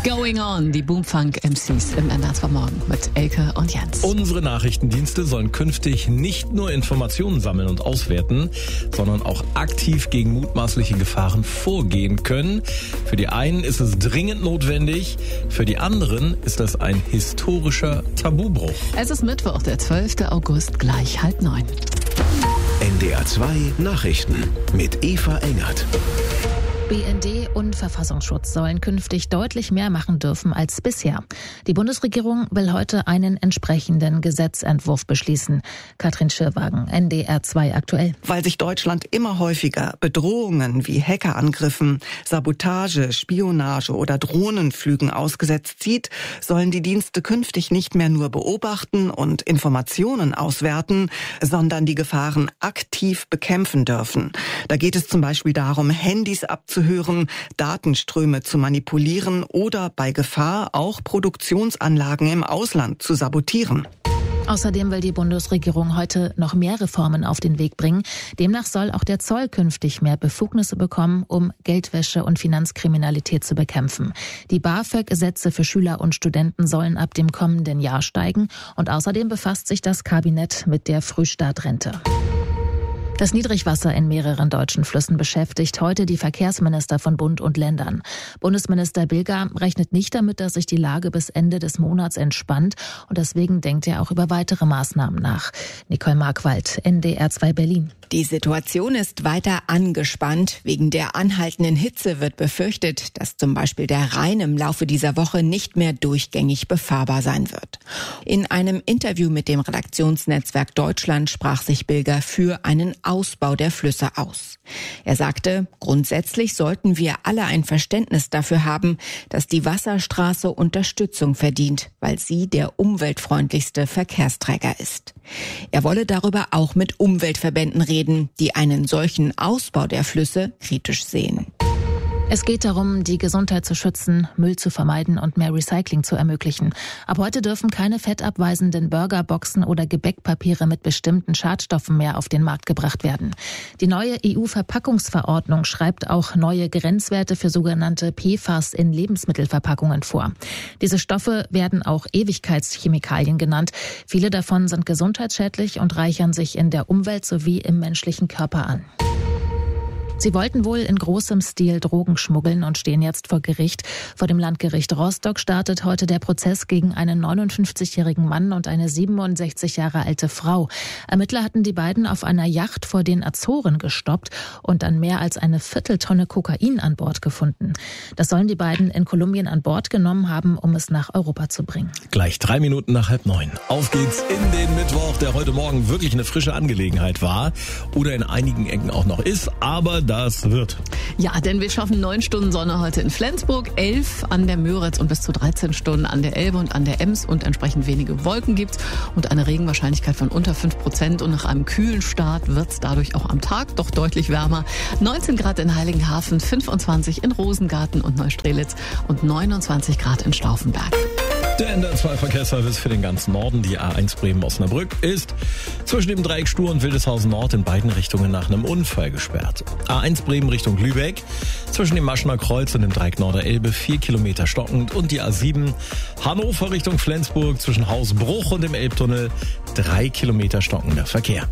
Going On, die Boomfunk-MCs im NDR 2 Morgen mit Elke und Jens. Unsere Nachrichtendienste sollen künftig nicht nur Informationen sammeln und auswerten, sondern auch aktiv gegen mutmaßliche Gefahren vorgehen können. Für die einen ist es dringend notwendig, für die anderen ist das ein historischer Tabubruch. Es ist Mittwoch, der 12. August, gleich 8:30. NDR 2 Nachrichten mit Eva Engert. BND und Verfassungsschutz sollen künftig deutlich mehr machen dürfen als bisher. Die Bundesregierung will heute einen entsprechenden Gesetzentwurf beschließen. Katrin Schirwagen, NDR 2 aktuell. Weil sich Deutschland immer häufiger Bedrohungen wie Hackerangriffen, Sabotage, Spionage oder Drohnenflügen ausgesetzt sieht, sollen die Dienste künftig nicht mehr nur beobachten und Informationen auswerten, sondern die Gefahren aktiv bekämpfen dürfen. Da geht es zum Beispiel darum, Handys abzuhören, Datenströme zu manipulieren oder bei Gefahr auch Produktionsanlagen im Ausland zu sabotieren. Außerdem will die Bundesregierung heute noch mehr Reformen auf den Weg bringen. Demnach soll auch der Zoll künftig mehr Befugnisse bekommen, um Geldwäsche und Finanzkriminalität zu bekämpfen. Die BAföG-Sätze für Schüler und Studenten sollen ab dem kommenden Jahr steigen. Und außerdem befasst sich das Kabinett mit der Frühstartrente. Das Niedrigwasser in mehreren deutschen Flüssen beschäftigt heute die Verkehrsminister von Bund und Ländern. Bundesminister Bilger rechnet nicht damit, dass sich die Lage bis Ende des Monats entspannt. Und deswegen denkt er auch über weitere Maßnahmen nach. Nicole Markwald, NDR 2 Berlin. Die Situation ist weiter angespannt. Wegen der anhaltenden Hitze wird befürchtet, dass zum Beispiel der Rhein im Laufe dieser Woche nicht mehr durchgängig befahrbar sein wird. In einem Interview mit dem Redaktionsnetzwerk Deutschland sprach sich Bilger für einen Ausbau der Flüsse aus. Er sagte, grundsätzlich sollten wir alle ein Verständnis dafür haben, dass die Wasserstraße Unterstützung verdient, weil sie der umweltfreundlichste Verkehrsträger ist. Er wolle darüber auch mit Umweltverbänden reden, die einen solchen Ausbau der Flüsse kritisch sehen. Es geht darum, die Gesundheit zu schützen, Müll zu vermeiden und mehr Recycling zu ermöglichen. Ab heute dürfen keine fettabweisenden Burgerboxen oder Gebäckpapiere mit bestimmten Schadstoffen mehr auf den Markt gebracht werden. Die neue EU-Verpackungsverordnung schreibt auch neue Grenzwerte für sogenannte PFAS in Lebensmittelverpackungen vor. Diese Stoffe werden auch Ewigkeitschemikalien genannt. Viele davon sind gesundheitsschädlich und reichern sich in der Umwelt sowie im menschlichen Körper an. Sie wollten wohl in großem Stil Drogen schmuggeln und stehen jetzt vor Gericht. Vor dem Landgericht Rostock startet heute der Prozess gegen einen 59-jährigen Mann und eine 67 Jahre alte Frau. Ermittler hatten die beiden auf einer Yacht vor den Azoren gestoppt und dann mehr als eine Vierteltonne Kokain an Bord gefunden. Das sollen die beiden in Kolumbien an Bord genommen haben, um es nach Europa zu bringen. Gleich 3 Minuten nach 8:30. Auf geht's in den Mittwoch, der heute Morgen wirklich eine frische Angelegenheit war oder in einigen Ecken auch noch ist, aber das wird. Ja, denn wir schaffen 9 Stunden Sonne heute in Flensburg, 11 an der Müritz und bis zu 13 Stunden an der Elbe und an der Ems und entsprechend wenige Wolken gibt's und eine Regenwahrscheinlichkeit von unter 5% und nach einem kühlen Start wird's dadurch auch am Tag doch deutlich wärmer. 19 Grad in Heiligenhafen, 25 in Rosengarten und Neustrelitz und 29 Grad in Stauffenberg. Der NDR 2 Verkehrsservice für den ganzen Norden, die A1 Bremen-Osnabrück, ist zwischen dem Dreieck Stur und Wildeshausen Nord in beiden Richtungen nach einem Unfall gesperrt. A1 Bremen Richtung Lübeck, zwischen dem Maschener Kreuz und dem Dreieck Norderelbe 4 Kilometer stockend und die A7 Hannover Richtung Flensburg zwischen Hausbruch und dem Elbtunnel 3 Kilometer stockender Verkehr.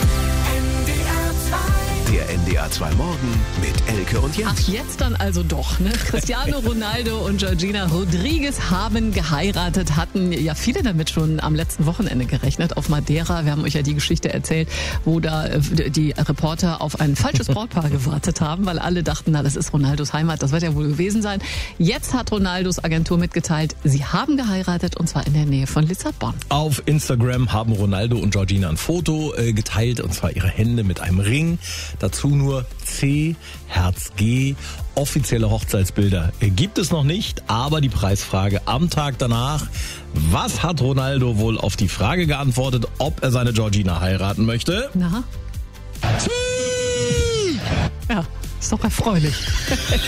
Der NDR 2 Morgen mit Elke und Jens. Ach, jetzt dann also doch, ne? Cristiano Ronaldo und Georgina Rodriguez haben geheiratet, hatten ja viele damit schon am letzten Wochenende gerechnet auf Madeira. Wir haben euch ja die Geschichte erzählt, wo da die Reporter auf ein falsches Brautpaar gewartet haben, weil alle dachten, na, das ist Ronaldos Heimat, das wird ja wohl gewesen sein. Jetzt hat Ronaldos Agentur mitgeteilt, sie haben geheiratet und zwar in der Nähe von Lissabon. Auf Instagram haben Ronaldo und Georgina ein Foto geteilt, und zwar ihre Hände mit einem Ring. Dazu nur C, Herz G. Offizielle Hochzeitsbilder gibt es noch nicht, aber die Preisfrage am Tag danach. Was hat Ronaldo wohl auf die Frage geantwortet, ob er seine Georgina heiraten möchte? Na? Ja, ist doch erfreulich.